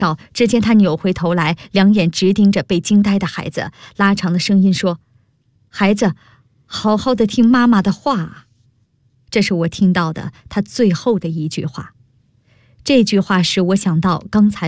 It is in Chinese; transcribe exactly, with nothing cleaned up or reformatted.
只见他扭回头来，两眼直盯着被惊呆的孩子，拉长的声音说：“孩子，好好的听妈妈的话啊。”这是我听到的他最后的一句话。这句话使我想到刚才